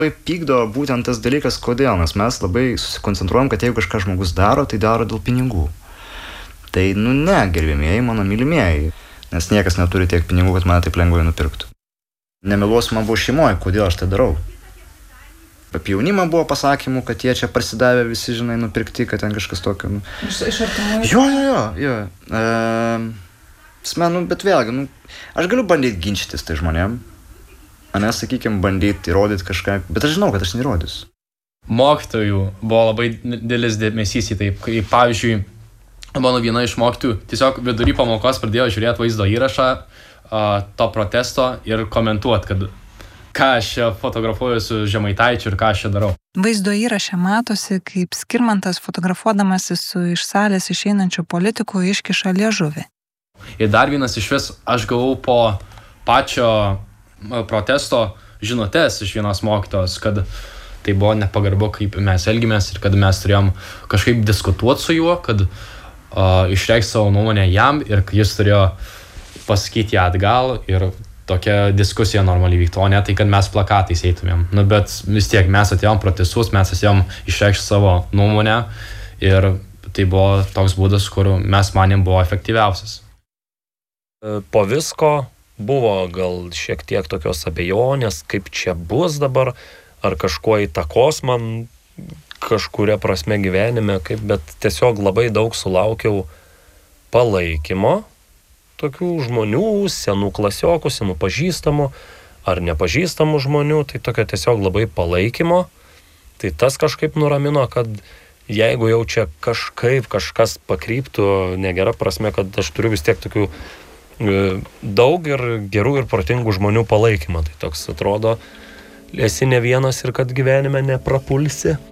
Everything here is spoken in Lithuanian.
Pykdo būtent tas dalykas, kodėl, nes mes labai susikoncentruojam, kad jeigu kažką žmogus daro, tai daro dėl pinigų. Tai, ne, gerbėmieji, mano mylimieji, nes niekas neturi tiek pinigų, kad mane taip lengvai nupirktų. Nemeluosiu, man buvo šeimoje, kodėl aš tai darau. Apie jaunimą buvo pasakymų, kad jie čia prasidavę visi, žinai, nupirkti, kad ten kažkas tokio. Iš artimųjų? Jo. Bet vėlgi, aš galiu bandyti ginčytis tai žmonėm. Sakykime, bandyti įrodyti kažką, bet aš žinau, kad aš neįrodysiu. Mokytojų buvo labai didelis dėmesys į tai. Kaip, pavyzdžiui, mano viena iš mokytojų tiesiog vidury pamokos pradėjo žiūrėti vaizdo įrašą to protesto ir komentuoti, kad ką aš čia fotografuoju su Žemaitaičiu ir ką aš čia darau. Vaizdo įraše matosi, kaip Skirmantas fotografuodamasis su iš salės išeinančiu politiku iškiša liežuvį. Ir dar vienas iš vis, aš gavau po pačio protesto žinutės iš vienos mokytojos, kad tai buvo nepagarbu, kaip mes elgimės ir kad mes turėjom kažkaip diskutuoti su juo, kad išreikšti savo nuomonę jam ir jis turėjo pasakyti ją atgal ir tokia diskusija normaliai vyktų, o ne tai, kad mes plakatais eitumėm. Bet vis tiek mes atėjom protestuos, mes atėjom išreikšti savo nuomonę ir tai buvo toks būdas, kur mes manėm buvo efektyviausias. Po visko buvo gal šiek tiek tokios abejonės, kaip čia bus dabar, ar kažkuo įtakos man kažkuria prasme gyvenime, bet tiesiog labai daug sulaukiau palaikymo tokių žmonių, senų klasiokų, senų pažįstamų ar nepažįstamų žmonių, tai tokio tiesiog labai palaikymo. Tai tas kažkaip nuramino, kad jeigu jau čia kažkas pakryptų negera prasme, kad aš turiu vis tiek tokių daug ir gerų ir protingų žmonių palaikymą. Tai toks atrodo, esi ne vienas ir kad gyvenime neprapulsi.